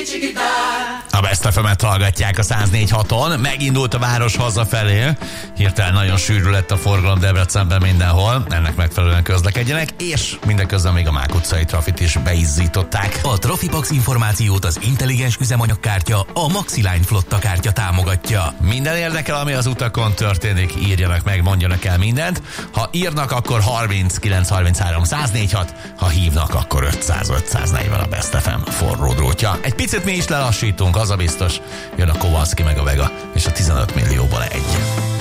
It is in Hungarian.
A Best FM-et hallgatják a 104.6-on, megindult a város hazafelé, hirtelen nagyon sűrű lett a forgalom Debrecenben mindenhol, ennek megfelelően közlekedjenek, és mindeközben még a Mák utcai trafit is beizzították. A Trafipax információt az intelligens üzemanyagkártya, a Maxiline flotta kártya támogatja. Minden érdekel, ami az utakon történik, írjanak meg, mondjanak el mindent. Ha írnak, akkor 39 33 146, ha hívnak, akkor 500 540 a Best FM forró drótja. Egy picit mi is lelassítunk, az a biztos. Jön a Kowalski meg a Vega, és a 15 millióban egy.